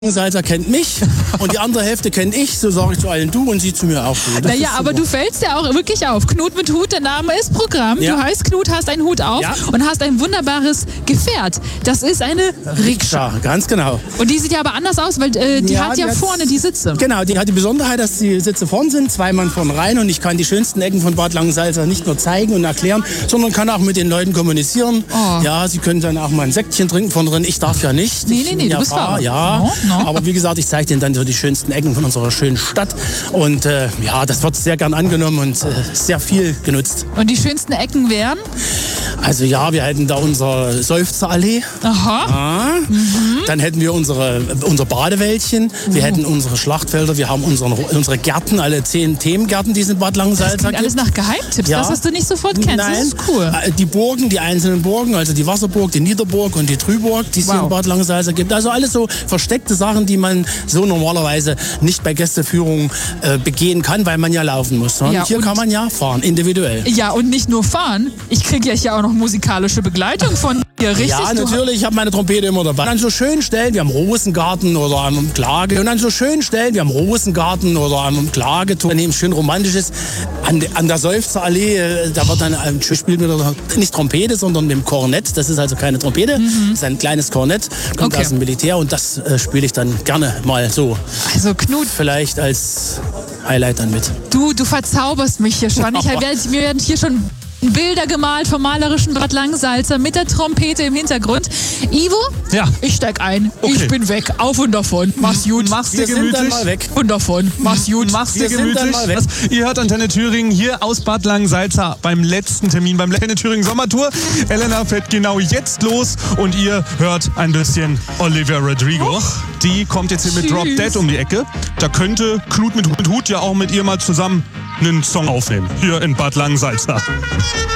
Salzer kennt mich und die andere Hälfte kennt ich, so sage ich zu allen du und sie zu mir auch du. Naja, aber du fällst ja auch wirklich auf. Knut mit Hut, der Name ist Programm. Ja. Du heißt Knut, hast einen Hut auf und hast ein wunderbares Gefährt. Das ist eine Rikscha. Ganz genau. Und die sieht ja aber anders aus, weil die hat ja vorne die Sitze. Genau, die hat die Besonderheit, dass die Sitze vorn sind, zwei Mann vorn rein und ich kann die schönsten Ecken von Bad Langensalza nicht nur zeigen und erklären, sondern kann auch mit den Leuten kommunizieren. Oh. Ja, sie können dann auch mal ein Säckchen trinken von drin. Ich darf ja nicht. Nee, du bist Fahrer. Ja, No. Aber wie gesagt, ich zeige denen dann so die schönsten Ecken von unserer schönen Stadt und ja, das wird sehr gern angenommen und sehr viel genutzt. Und die schönsten Ecken wären? Also ja, wir hätten da unsere Seufzerallee. Aha. Ja. Dann hätten wir unser Badewäldchen. Wir hätten unsere Schlachtfelder. Wir haben unsere Gärten, alle 10 Themengärten, die es in Bad Langensalza Das klingt alles nach Geheimtipps, das, was du nicht sofort kennst. Nein. Das ist cool. Die Burgen, die einzelnen Burgen, also die Wasserburg, die Niederburg und die Trüburg, die es hier in Bad Langensalza gibt. Also alles so versteckte Sachen, die man so normalerweise nicht bei Gästeführungen begehen kann, weil man ja laufen muss. Ne? Ja, und hier kann man ja fahren, individuell. Ja, und nicht nur fahren. Ich kriege ja hier auch noch musikalische Begleitung von dir, richtig? Ja, natürlich, ich habe meine Trompete immer dabei. Und an so schönen Stellen, wir haben Rosengarten oder am Klage. Und an so schönen Stellen, wir haben Rosengarten oder am Klageturm, daneben schön romantisches. An der Seufzerallee, da wird dann spielt mit nicht Trompete, sondern mit dem Kornett. Das ist also keine Trompete, das ist ein kleines Kornett, kommt aus dem Militär und das spiele ich dann gerne mal so. Also Knut, vielleicht als Highlight dann mit. Du verzauberst mich hier schon. Mir werden hier schon Bilder gemalt vom malerischen Bad Langensalza mit der Trompete im Hintergrund. Ivo? Ja. Ich steig ein. Okay. Ich bin weg. Auf und davon. Mach's gut. Mach's dir Wir sind gemütlich. dann mal weg. Und davon. Mach's gut. Mach's dir Wir sind dann gemütlich. mal weg. Ihr hört Antenne Thüringen hier aus Bad Langensalza beim letzten Termin beim Antenne Thüringen Sommertour. Elena fährt genau jetzt los und ihr hört ein bisschen Olivia Rodrigo. Die kommt jetzt hier mit Drop Dead um die Ecke. Da könnte Knut mit Hut ja auch mit ihr mal zusammen einen Song aufnehmen. Hier in Bad Langensalza.